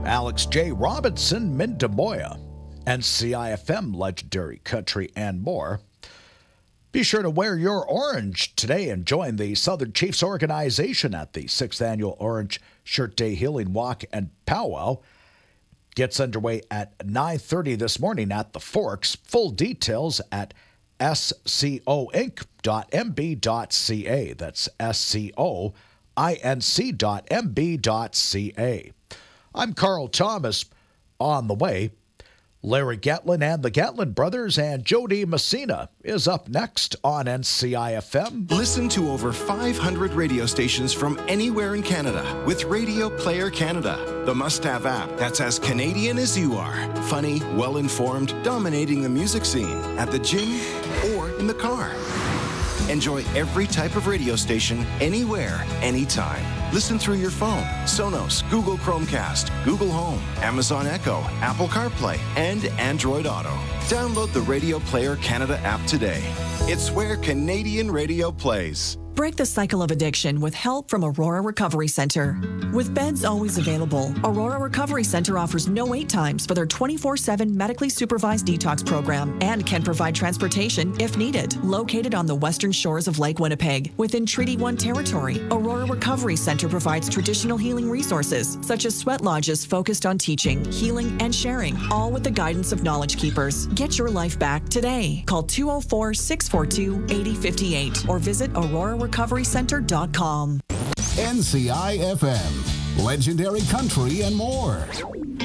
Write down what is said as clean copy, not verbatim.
Alex J. Robinson, Mindamoya, NCIFM, Legendary Country, and more. Be sure to wear your orange today and join the Southern Chiefs organization at the 6th Annual Orange Shirt Day Healing Walk and Powwow. Gets underway at 9:30 this morning at the Forks. Full details at scoinc.mb.ca. That's scoinc.mb.ca. I'm Carl Thomas. On the way, Larry Gatlin and the Gatlin Brothers and Jody Messina is up next on NCIFM. Listen to over 500 radio stations from anywhere in Canada with Radio Player Canada, the must-have app that's as Canadian as you are. Funny, well-informed, dominating the music scene at the gym or in the car. Enjoy every type of radio station, anywhere, anytime. Listen through your phone, Sonos, Google Chromecast, Google Home, Amazon Echo, Apple CarPlay, and Android Auto. Download the Radio Player Canada app today. It's where Canadian radio plays. Break the cycle of addiction with help from Aurora Recovery Center. With beds always available, Aurora Recovery Center offers no wait times for their 24/7 medically supervised detox program and can provide transportation if needed. Located on the western shores of Lake Winnipeg, within Treaty 1 territory, Aurora Recovery Center provides traditional healing resources such as sweat lodges focused on teaching, healing, and sharing, all with the guidance of Knowledge Keepers. Get your life back today. Call 204-642-8058 or visit AuroraRecoveryCenter.com. NCIFM, Legendary Country and more.